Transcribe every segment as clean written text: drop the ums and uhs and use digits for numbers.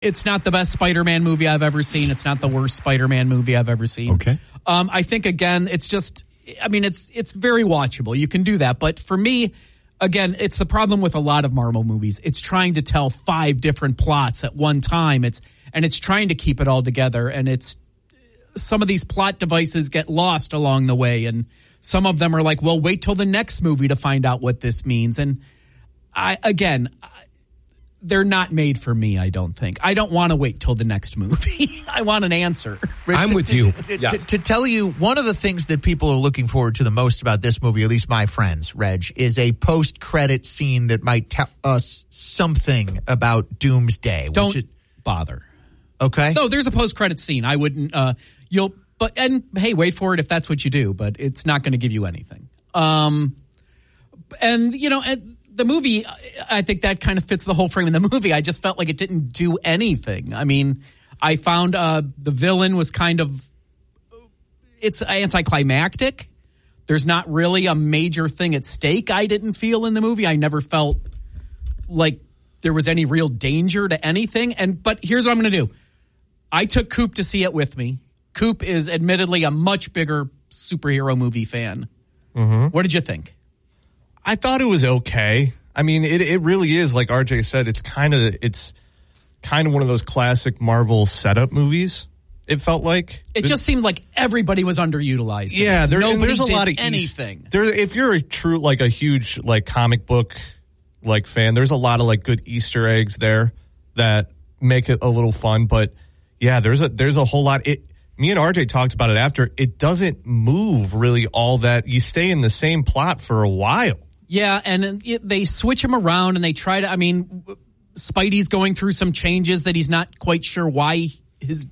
It's not the best Spider-Man movie I've ever seen. It's not the worst Spider-Man movie I've ever seen. Okay. I think, again, it's just, I mean, it's very watchable. You can do that. But for me, again, it's the problem with a lot of Marvel movies. It's trying to tell 5 different plots at one time. It's trying to keep it all together. And some of these plot devices get lost along the way. And some of them are like, well, wait till the next movie to find out what this means. And they're not made for me, I don't think. I don't want to wait till the next movie. I want an answer. I'm with you. To tell you, one of the things that people are looking forward to the most about this movie, at least my friends, Reg, is a post-credit scene that might tell us something about Doomsday. Don't bother. Okay. No, there's a post-credit scene. I wouldn't. Hey, wait for it if that's what you do, but it's not going to give you anything. The movie, I think that kind of fits the whole frame of the movie. I just felt like it didn't do anything. I mean, I found the villain was it's anticlimactic. There's not really a major thing at stake, I didn't feel in the movie. I never felt like there was any real danger to anything. But here's what I'm going to do. I took Coop to see it with me. Coop is admittedly a much bigger superhero movie fan. Mm-hmm. What did you think? I thought it was okay. I mean, it really is, like RJ said, it's kind of one of those classic Marvel setup movies. It felt like it just seemed like everybody was underutilized. Yeah, there's a lot of anything. If you're a huge comic book fan, there's a lot of good Easter eggs there that make it a little fun. But yeah, there's a whole lot. Me and RJ talked about it after. It doesn't move really all that. You stay in the same plot for a while. Yeah, and they switch him around and they try to, Spidey's going through some changes that he's not quite sure why his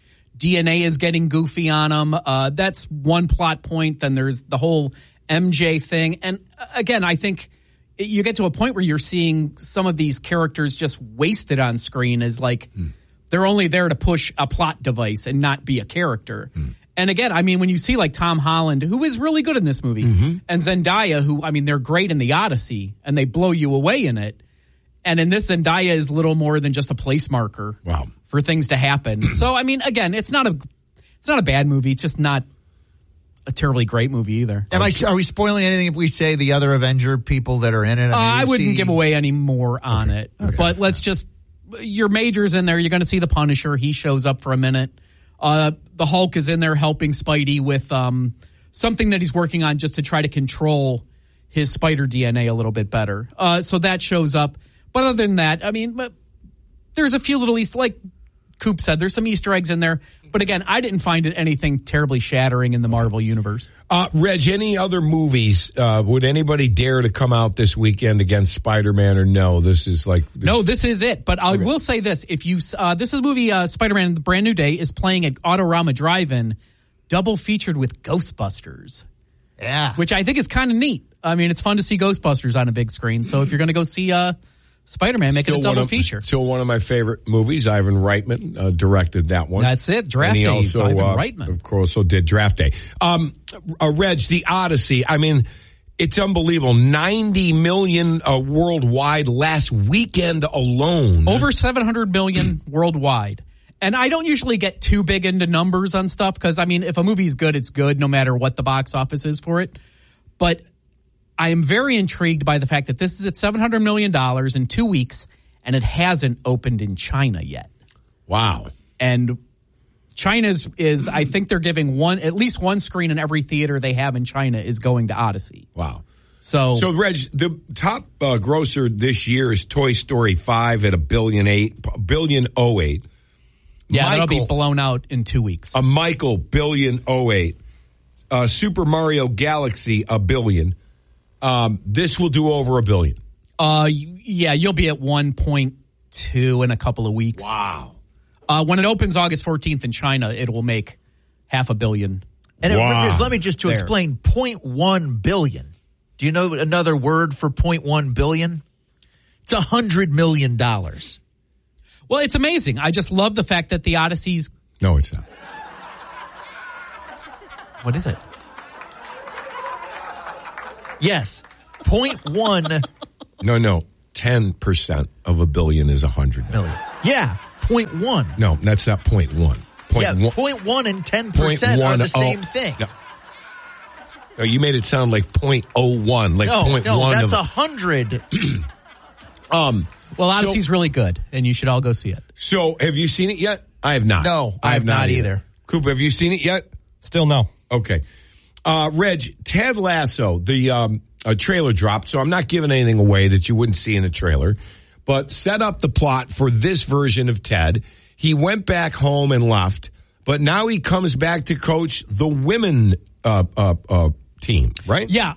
DNA is getting goofy on him. That's one plot point. Then there's the whole MJ thing. And again, I think you get to a point where you're seeing some of these characters just wasted on screen as they're only there to push a plot device and not be a character. And again, when you see Tom Holland, who is really good in this movie, and Zendaya, who, they're great in The Odyssey, and they blow you away in it. And in this, Zendaya is little more than just a place marker for things to happen. So, again, it's not a bad movie. It's just not a terribly great movie either. Are we spoiling anything if we say the other Avenger people that are in it? I wouldn't give away any more on it. Okay. But let's just, your Major's in there. You're going to see the Punisher. He shows up for a minute. The Hulk is in there helping Spidey with something that he's working on just to try to control his spider DNA a little bit better. So that shows up. But other than that, there's a few little like Coop said, there's some Easter eggs in there. But again, I didn't find it anything terribly shattering in the Marvel universe. Reg, any other movies? Would anybody dare to come out this weekend against Spider-Man or no? This is No, this is it. But I will say this. If you, this is a movie, Spider-Man The Brand New Day is playing at Autorama Drive-In, double featured with Ghostbusters. Yeah. Which I think is kind of neat. It's fun to see Ghostbusters on a big screen. So if you're going to go see, Spider-Man, make it a double feature. Still one of my favorite movies. Ivan Reitman directed that one. That's it. Draft Day. Also, Ivan Reitman. Of course, also did Draft Day. Reg, The Odyssey. It's unbelievable. 90 million worldwide last weekend alone. Over 700 million worldwide. And I don't usually get too big into numbers on stuff because, if a movie's good, it's good no matter what the box office is for it. But I am very intrigued by the fact that this is at $700 million in 2 weeks, and it hasn't opened in China yet. Wow. And China's is, I think they're giving at least one screen in every theater they have in China is going to Odyssey. Wow. So Reg, the top grosser this year is Toy Story 5 at $1.08 billion. Yeah, that'll be blown out in 2 weeks. Michael, $1.08 billion. Super Mario Galaxy, $1 billion. This will do over $1 billion. Yeah, you'll be at 1.2 in a couple of weeks. Wow. When it opens August 14th in China, it will make $500 million. And let me just explain 0.1 billion. Do you know another word for 0.1 billion? It's $100 million. Well, it's amazing. I just love the fact that the Odyssey's... No, it's not. What is it? Yes. 0.1. No. 10% of $1 billion is $100 million. Yeah, 0.1. No, that's not 0.1. Yeah, 0.1 and 10% are the same thing. No, you made it sound like 0.01, like 0.1. No, that's 100. Well, Odyssey's really good, and you should all go see it. So, have you seen it yet? I have not. No, I have not either. Cooper, have you seen it yet? Still no. Okay. Reg, Ted Lasso, the trailer dropped, so I'm not giving anything away that you wouldn't see in a trailer, but set up the plot for this version of Ted. He went back home and left, but now he comes back to coach the women team, right? Yeah.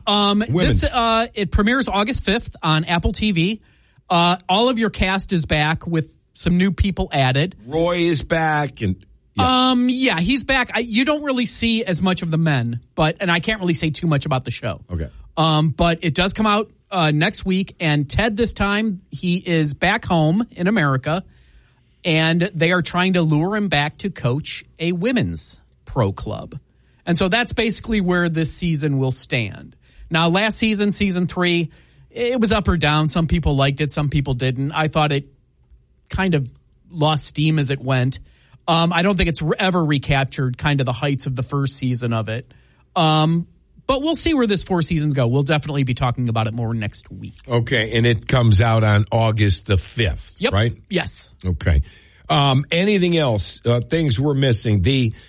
It premieres August 5th on Apple TV. All of your cast is back with some new people added. Roy is back and... Yeah, he's back. You don't really see as much of the men, and I can't really say too much about the show. Okay. But it does come out next week, and Ted this time, he is back home in America, and they are trying to lure him back to coach a women's pro club. And so that's basically where this season will stand. Now, last season, season 3, it was up or down. Some people liked it, some people didn't. I thought it kind of lost steam as it went. I don't think it's ever recaptured kind of the heights of the first season of it. But we'll see where this 4 seasons go. We'll definitely be talking about it more next week. Okay, and it comes out on August the 5th, yep. Right? Yes. Okay. Anything else? Things we're missing?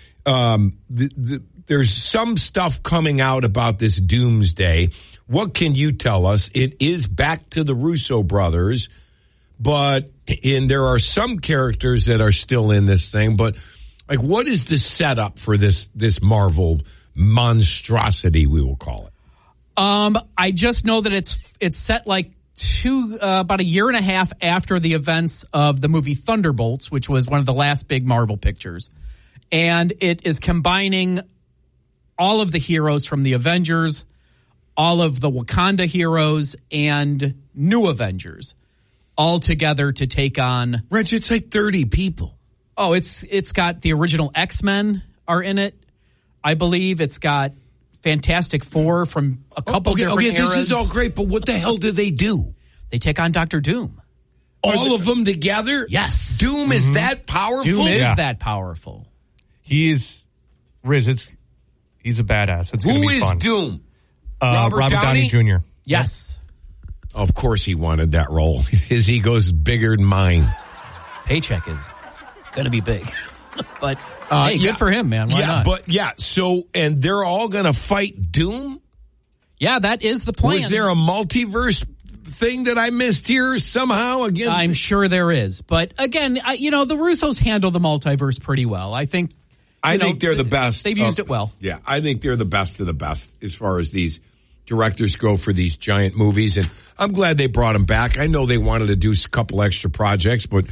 There's some stuff coming out about this Doomsday. What can you tell us? It is back to the Russo brothers, but there are some characters that are still in this thing. But like, what is the setup for this Marvel monstrosity, we will call it? I just know that it's set like about a year and a half after the events of the movie Thunderbolts, which was one of the last big Marvel pictures. And it is combining all of the heroes from the Avengers, all of the Wakanda heroes, and new Avengers all together to take on... Reg, it's like 30 people. Oh, it's got the original X-Men are in it, I believe. It's got Fantastic Four from a couple different eras. This is all great, but what the hell do they do? They take on Dr. Doom. All of them together? Yes. Doom is that powerful? Doom is that powerful. He's a badass. It's going to be fun. Who is Doom? Robert Downey Jr. Yes. Of course he wanted that role. His ego's bigger than mine. Paycheck is going to be big. But hey, good for him, man. Why not? So, and they're all going to fight Doom? Yeah, that is the plan. Was there a multiverse thing that I missed here somehow? I'm sure there is. But again, the Russos handle the multiverse pretty well. I think they're the best. They've used it well. Yeah, I think they're the best of the best as far as these directors go for these giant movies. And I'm glad they brought them back. I know they wanted to do a couple extra projects, but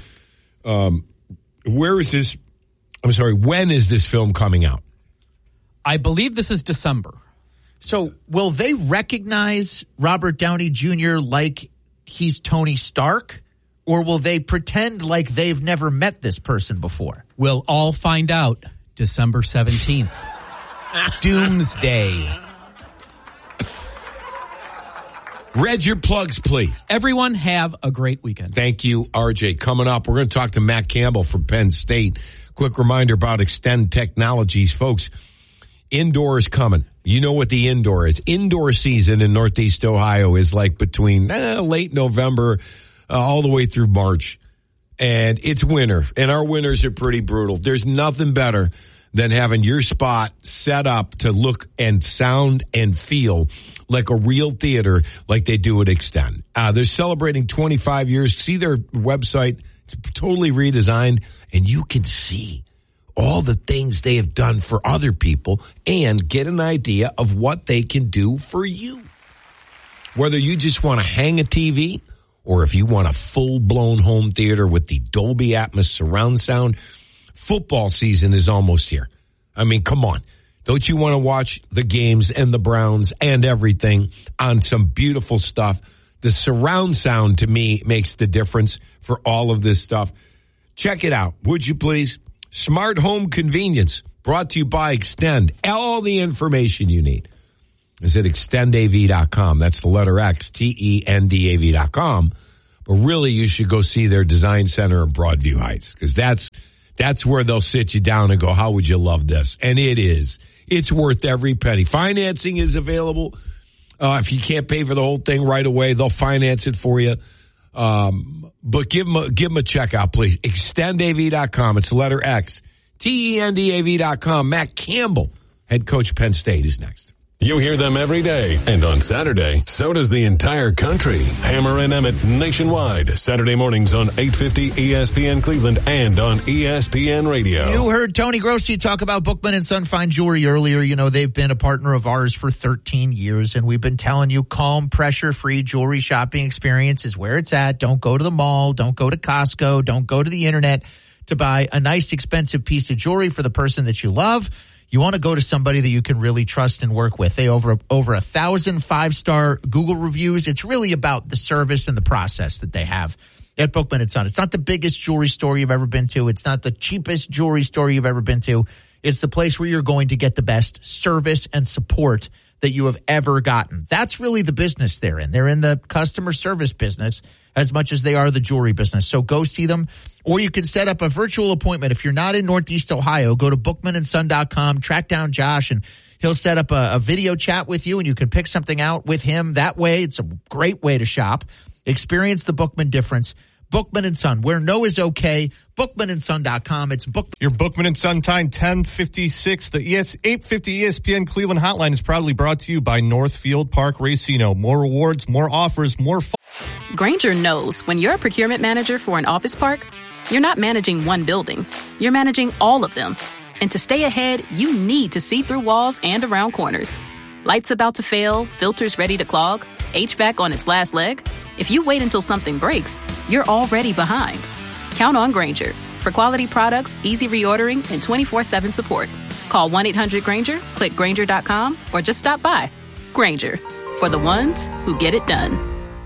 when is this film coming out? I believe this is December. So will they recognize Robert Downey Jr. like he's Tony Stark? Or will they pretend like they've never met this person before? We'll all find out December 17th. Doomsday. Reg, your plugs, please. Everyone have a great weekend. Thank you, RJ. Coming up, we're going to talk to Matt Campbell from Penn State. Quick reminder about Extend Technologies. Folks, indoor is coming. You know what the indoor is. Indoor season in Northeast Ohio is like between late November all the way through March. And it's winter, and our winters are pretty brutal. There's nothing better than having your spot set up to look and sound and feel like a real theater like they do at Extend. They're celebrating 25 years. See their website. It's totally redesigned, and you can see all the things they have done for other people and get an idea of what they can do for you. Whether you just want to hang a TV or if you want a full-blown home theater with the Dolby Atmos surround sound, football season is almost here. I mean, come on. Don't you want to watch the games and the Browns and everything on some beautiful stuff? The surround sound, to me, makes the difference for all of this stuff. Check it out, would you please? Smart home convenience, brought to you by Extend. All the information you need is at extendav.com. That's the letter X, TENDAV.com. But really, you should go see their design center in Broadview Heights, because that's where they'll sit you down and go, how would you love this? And it is. It's worth every penny. Financing is available. If you can't pay for the whole thing right away, they'll finance it for you. But give them a check out, please. Extendav.com. It's the letter X. TENDAV.com. Matt Campbell, head coach Penn State, is next. You hear them every day, and on Saturday, so does the entire country. Hammer and Emmett nationwide, Saturday mornings on 850 ESPN Cleveland and on ESPN Radio. You heard Tony Grossi talk about Bookman and Son Fine Jewelry earlier. You know, they've been a partner of ours for 13 years, and we've been telling you calm, pressure-free jewelry shopping experience is where it's at. Don't go to the mall. Don't go to Costco. Don't go to the internet to buy a nice, expensive piece of jewelry for the person that you love. You want to go to somebody that you can really trust and work with. They over 1,000 5-star Google reviews. It's really about the service and the process that they have at Bookman & Son. It's not the biggest jewelry store you've ever been to. It's not the cheapest jewelry store you've ever been to. It's the place where you're going to get the best service and support that you have ever gotten. That's really the business they're in. They're in the customer service business as much as they are the jewelry business. So go see them, or you can set up a virtual appointment. If you're not in Northeast Ohio, go to bookmanandson.com, track down Josh, and he'll set up a video chat with you, and you can pick something out with him that way. It's a great way to shop. Experience the Bookman difference. Bookman & Son, where no is okay. Bookmanandson.com. It's Bookman. Your Bookman & Son time, 10:56. The 850 ESPN Cleveland hotline is proudly brought to you by Northfield Park Racino. More rewards, more offers, more fun. Grainger knows when you're a procurement manager for an office park, you're not managing one building. You're managing all of them. And to stay ahead, you need to see through walls and around corners. Lights about to fail, filters ready to clog, HVAC on its last leg. If you wait until something breaks, you're already behind. Count on Grainger for quality products, easy reordering, and 24/7 support. Call 1-800-GRAINGER, click Grainger.com, or just stop by. Grainger, for the ones who get it done.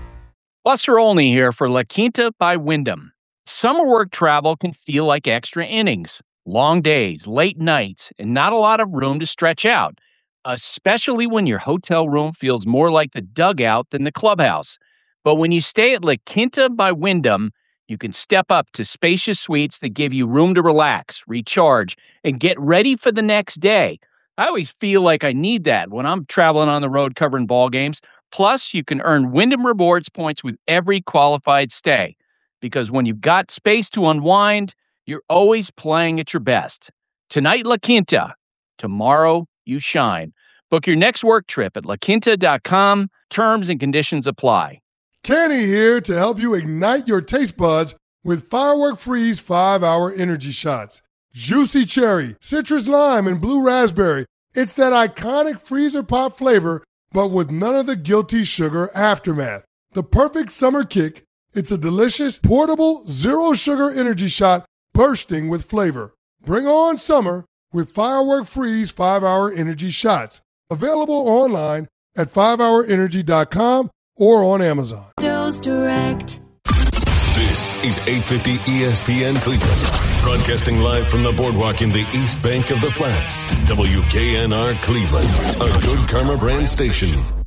Buster Olney here for La Quinta by Wyndham. Summer work travel can feel like extra innings. Long days, late nights, and not a lot of room to stretch out, especially when your hotel room feels more like the dugout than the clubhouse. But when you stay at La Quinta by Wyndham, you can step up to spacious suites that give you room to relax, recharge, and get ready for the next day. I always feel like I need that when I'm traveling on the road covering ball games. Plus, you can earn Wyndham Rewards points with every qualified stay. Because when you've got space to unwind, you're always playing at your best. Tonight, La Quinta. Tomorrow, you shine. Book your next work trip at laquinta.com. Terms and conditions apply. Kenny here to help you ignite your taste buds with Firework Freeze 5-Hour Energy Shots. Juicy cherry, citrus lime, and blue raspberry. It's that iconic freezer pop flavor, but with none of the guilty sugar aftermath. The perfect summer kick. It's a delicious, portable, zero-sugar energy shot bursting with flavor. Bring on summer with Firework Freeze 5-Hour Energy Shots. Available online at 5hourenergy.com or on Amazon. Dose Direct. This is 850 ESPN Cleveland. Broadcasting live from the boardwalk in the East Bank of the Flats. WKNR Cleveland, a Good Karma brand station.